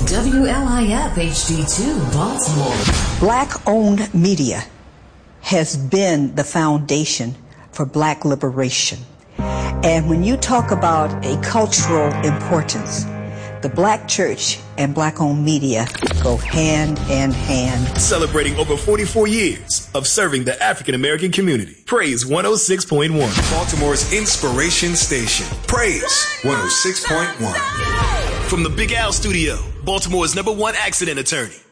WLIF HD2 Baltimore. Black-owned media has been the foundation for black liberation. And when you talk about a cultural importance, the black church and black-owned media go hand in hand. Celebrating over 44 years of serving the African American community. Praise 106.1. Baltimore's inspiration station. Praise 106.1. From the Big Al Studio, Baltimore's #1 accident attorney,